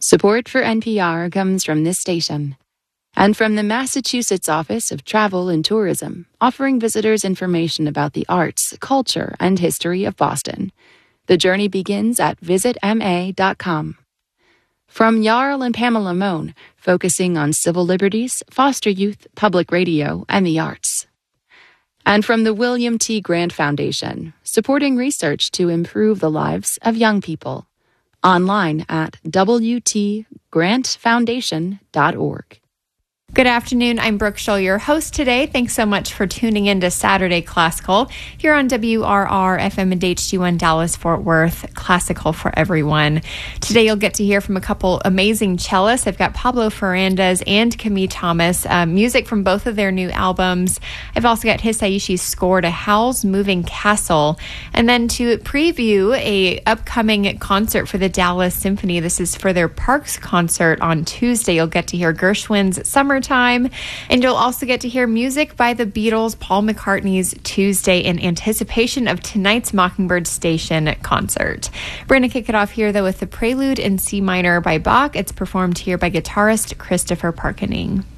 Support for NPR comes from this station and from the Massachusetts Office of Travel and Tourism, offering visitors information about the arts, culture, and history of Boston. The journey begins at visitma.com. From Jarl and Pamela Mohn, focusing on civil liberties, foster youth, public radio, and the arts. And from the William T. Grant Foundation, supporting research to improve the lives of young people. Online at wtgrantfoundation.org. Good afternoon. I'm Brooke Schull, your host today. Thanks so much for tuning in to Saturday Classical here on WRR FM and HD1 Dallas Fort Worth. Classical for everyone. Today you'll get to hear from a couple amazing cellists. I've got Pablo Ferrandez and Camille Thomas, music from both of their new albums. I've also got Hisaishi's score to Howl's Moving Castle. And then to preview a upcoming concert for the Dallas Symphony. This is for their Parks concert on Tuesday. You'll get to hear Gershwin's Summertime, and you'll also get to hear music by the Beatles, Paul McCartney's Tuesday, in anticipation of tonight's Mockingbird Station concert. We're going to kick it off here, though, with the Prelude in C minor by Bach. It's performed here by guitarist Christopher Parkening.